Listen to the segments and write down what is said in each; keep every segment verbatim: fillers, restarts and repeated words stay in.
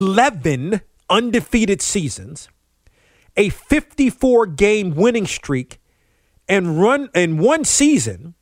eleven undefeated seasons, a fifty-four game winning streak, and run in one season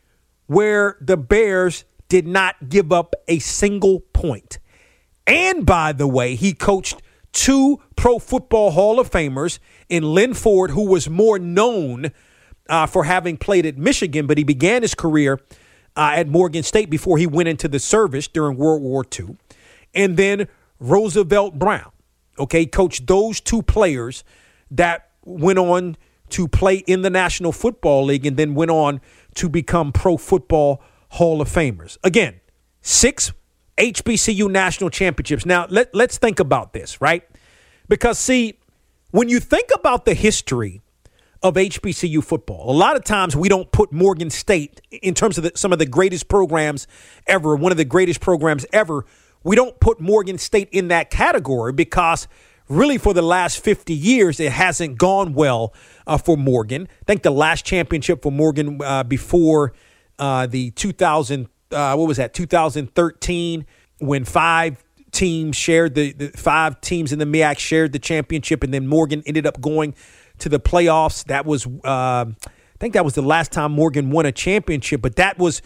where the Bears did not give up a single point. And by the way, he coached two Pro Football Hall of Famers in Lynn Ford, who was more known uh, for having played at Michigan, but he began his career uh, at Morgan State before he went into the service during World War Two. And then Roosevelt Brown, okay, coached those two players that went on to play in the National Football League and then went on to become Pro Football Hall of Famers. Again, six H B C U national championships. Now, let, let's think about this, right? Because, see, when you think about the history of H B C U football, a lot of times we don't put Morgan State in terms of the, some of the greatest programs ever, one of the greatest programs ever. We don't put Morgan State in that category because really for the last fifty years, it hasn't gone well uh, for Morgan. I think the last championship for Morgan uh, before uh, the two thousand, uh, what was that, two thousand thirteen, when five teams shared the, the five teams in the M E A C shared the championship, and then Morgan ended up going to the playoffs. That was, uh, I think that was the last time Morgan won a championship, but that was,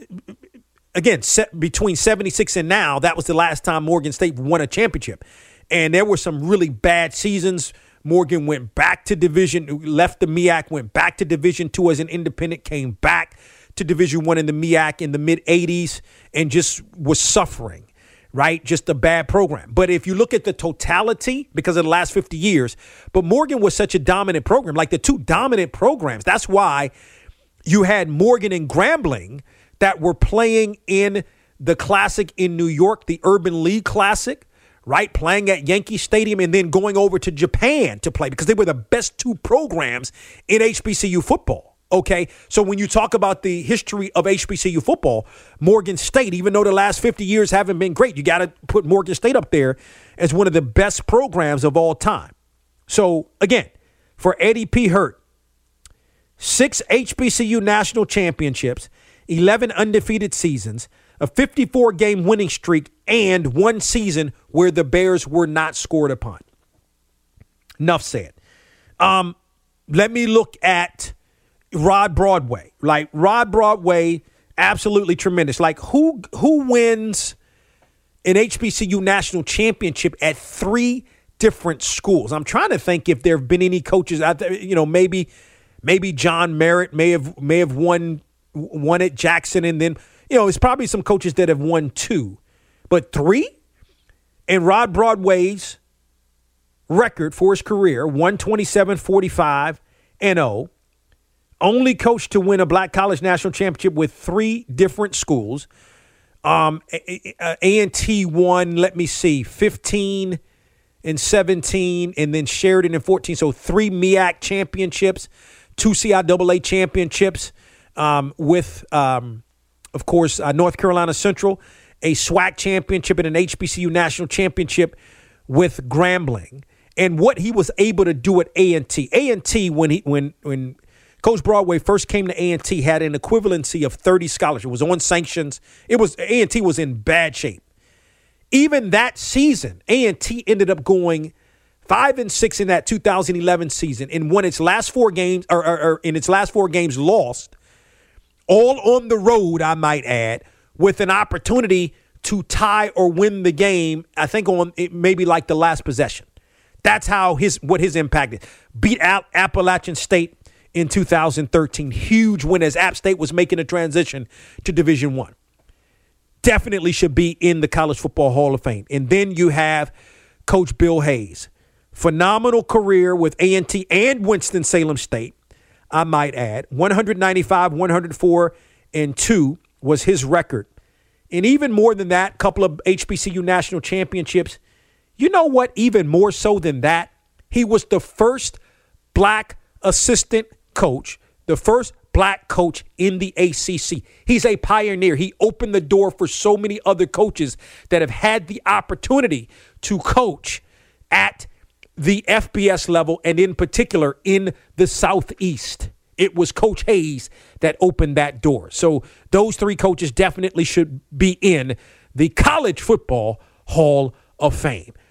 again, set between seventy-six and now, that was the last time Morgan State won a championship. And there were some really bad seasons. Morgan went back to Division, left the M E A C, went back to Division two as an independent, came back to Division one in the M E A C in the mid eighties and just was suffering, right? Just a bad program. But if you look at the totality, because of the last fifty years, but Morgan was such a dominant program, like the two dominant programs. That's why you had Morgan and Grambling that were playing in the Classic in New York, the Urban League Classic, right? Playing at Yankee Stadium and then going over to Japan to play because they were the best two programs in H B C U football. Okay, so when you talk about the history of H B C U football, Morgan State, even though the last fifty years haven't been great, you got to put Morgan State up there as one of the best programs of all time. So, again, for Eddie P. Hurt, six H B C U national championships, eleven undefeated seasons, a fifty-four game winning streak, and one season where the Bears were not scored upon. Enough said. Um, let me look at Rod Broadway. Like, Rod Broadway, absolutely tremendous. Like, who who wins an H B C U national championship at three different schools? I'm trying to think if there have been any coaches out there. You know, maybe maybe John Merritt may have may have won won at Jackson, and then you know, it's probably some coaches that have won two, but three. And Rod Broadway's record for his career, one twenty-seven, forty-five and oh. Only coach to win a black college national championship with three different schools. Um, A and T won, let me see, fifteen and seventeen, and then Sheridan in fourteen. So three M E A C championships, two C I A A championships um, with, um, of course, uh, North Carolina Central, a SWAC championship and an H B C U national championship with Grambling. And what he was able to do at A and T. A and T, when he when when Coach Broadway first came to A and T, had an equivalency of thirty scholarships. It was on sanctions. It was A and T was in bad shape. Even that season, A and T ended up going five and six in that two thousand eleven season, and won its last four games, or, or, or in its last four games, lost all on the road, I might add, with an opportunity to tie or win the game. I think on it maybe like the last possession. That's how his what his impact is. Beat out Appalachian State in two thousand thirteen. Huge win as App State was making a transition to Division One. Definitely should be in the College Football Hall of Fame. And then you have Coach Bill Hayes. Phenomenal career with A and T and Winston-Salem State, I might add. one ninety-five, one oh four, and two was his record. And even more than that, a couple of H B C U national championships. You know what? Even more so than that, he was the first black assistant coach, the first black coach in the A C C. He's a pioneer. He opened the door for so many other coaches that have had the opportunity to coach at the F B S level, and in particular in the Southeast. It was Coach Hayes that opened that door. So those three coaches definitely should be in the College Football Hall of Fame.